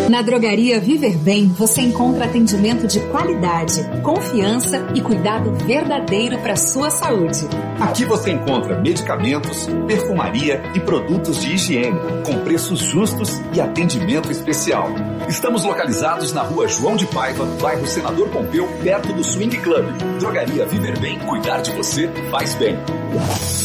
Na Drogaria Viver Bem, você encontra atendimento de qualidade, confiança e cuidado verdadeiro para sua saúde. Aqui você encontra medicamentos, perfumaria e produtos de higiene, com preços justos e atendimento especial. Estamos localizados na Rua João de Paiva, bairro Senador Pompeu, perto do Swing Club. Drogaria Viver Bem, cuidar de você faz bem.